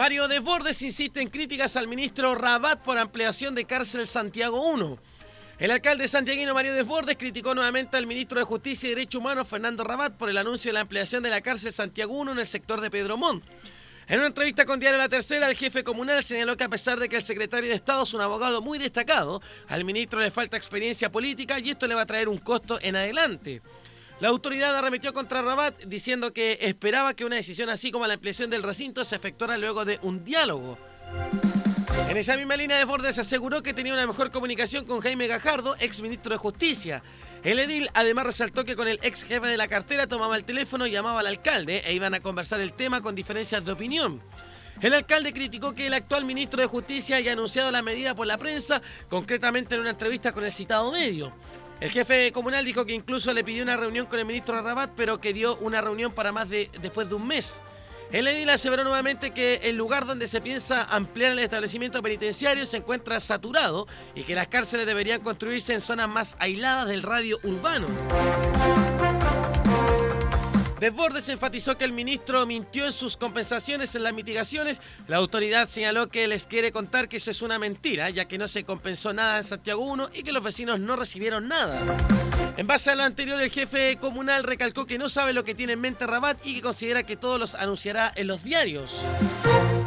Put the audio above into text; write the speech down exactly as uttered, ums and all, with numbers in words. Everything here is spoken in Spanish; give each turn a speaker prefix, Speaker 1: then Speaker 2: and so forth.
Speaker 1: Mario Desbordes insiste en críticas al ministro Rabat por ampliación de cárcel Santiago uno. El alcalde santiaguino Mario Desbordes criticó nuevamente al ministro de Justicia y Derechos Humanos Fernando Rabat por el anuncio de la ampliación de la cárcel Santiago uno en el sector de Pedro Montt. En una entrevista con Diario La Tercera, el jefe comunal señaló que a pesar de que el secretario de Estado es un abogado muy destacado, al ministro le falta experiencia política y esto le va a traer un costo en adelante. La autoridad arremetió contra Rabat diciendo que esperaba que una decisión así como la ampliación del recinto se efectuara luego de un diálogo. En esa misma línea, Desbordes aseguró que tenía una mejor comunicación con Jaime Gajardo, ex ministro de Justicia. El edil además resaltó que con el ex jefe de la cartera tomaba el teléfono, llamaba al alcalde e iban a conversar el tema con diferencias de opinión. El alcalde criticó que el actual ministro de Justicia haya anunciado la medida por la prensa, concretamente en una entrevista con el citado medio. El jefe comunal dijo que incluso le pidió una reunión con el ministro Rabat, pero que dio una reunión para más de después de un mes. El edil aseveró nuevamente que el lugar donde se piensa ampliar el establecimiento penitenciario se encuentra saturado y que las cárceles deberían construirse en zonas más aisladas del radio urbano. Desbordes enfatizó que el ministro mintió en sus compensaciones en las mitigaciones. La autoridad señaló que les quiere contar que eso es una mentira, ya que no se compensó nada en Santiago uno y que los vecinos no recibieron nada. En base a lo anterior, el jefe comunal recalcó que no sabe lo que tiene en mente Rabat y que considera que todos los anunciará en los diarios.